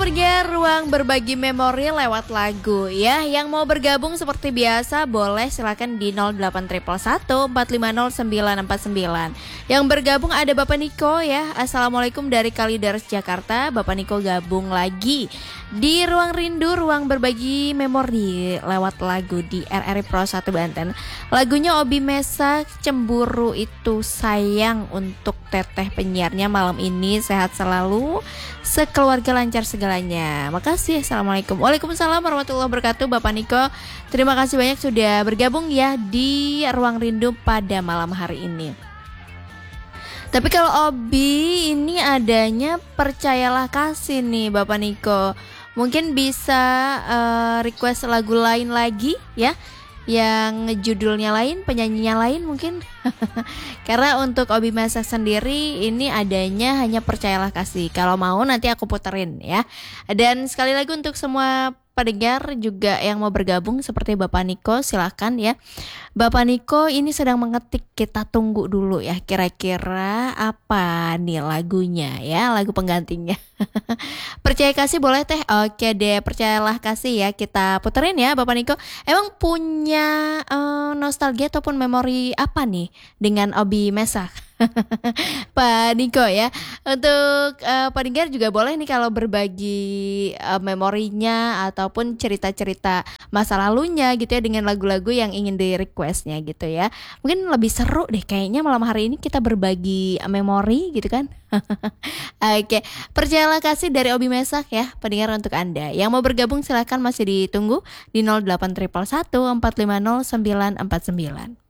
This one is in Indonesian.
pendengar ruang berbagi memori lewat lagu ya. Yang mau bergabung seperti biasa boleh silakan di 08111 450 949. Yang bergabung ada Bapak Niko ya. Assalamualaikum dari Kalideres Jakarta. Bapak Niko gabung lagi di Ruang Rindu, ruang berbagi memori lewat lagu di RRI Pro 1 Banten. Lagunya Obi Mesak, Cemburu Itu Sayang, untuk teteh penyiarnya malam ini. Sehat selalu, sekeluarga lancar segalanya. Makasih. Assalamualaikum. Waalaikumsalam warahmatullahi wabarakatuh. Bapak Niko, terima kasih banyak sudah bergabung ya di Ruang Rindu pada malam hari ini. Tapi kalau Obi ini adanya Percayalah Kasih nih Bapak Niko. Mungkin bisa request lagu lain lagi ya, yang judulnya lain, penyanyinya lain mungkin. Karena untuk Obi Mesak sendiri ini adanya hanya Percayalah Kasih. Kalau mau nanti aku puterin ya. Dan sekali lagi untuk semua pendengar juga yang mau bergabung seperti Bapak Niko, silahkan ya. Bapak Niko ini sedang mengetik, kita tunggu dulu ya kira-kira apa nih lagunya ya, lagu penggantinya. Percaya Kasih boleh teh? Oke deh, Percayalah Kasih ya kita puterin ya Bapak Niko. Emang punya nostalgia ataupun memori apa nih dengan Obi Mesak? Pak Niko ya. Untuk pendengar juga boleh nih kalau berbagi memorinya ataupun cerita-cerita masa lalunya gitu ya, dengan lagu-lagu yang ingin di requestnya gitu ya. Mungkin lebih seru deh kayaknya malam hari ini kita berbagi memori gitu kan. Oke, Percayalah Kasih dari Obi Mesak ya pendengar untuk Anda. Yang mau bergabung silakan masih ditunggu di 08111 450 949.